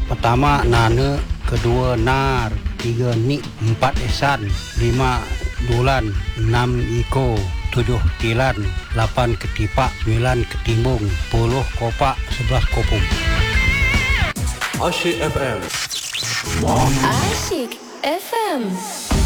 Pertama Nane, kedua Nar, tiga Nik, empat Esan, lima Dulan, enam Iko, tujuh Tilan, lapan Ketipak, sembilan Ketimbung, 10 Kopak, 11 Kopung. Asyik FM. Asyik FM.